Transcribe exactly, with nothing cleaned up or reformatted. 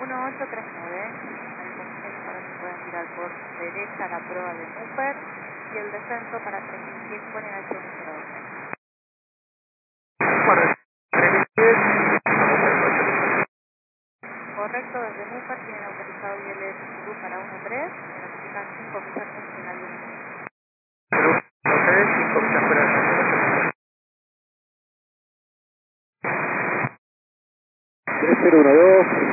uno ocho tres nueve. El consenso ahora se pueden tirar por derecha la prueba de Cooper y el descenso para tres mil diez con el H uno cero doce. Correcto, desde Cooper tienen autorizado I L S Blue para uno tres, me notifican cinco millas final de uno. cinco millas fuera de tres cero uno dos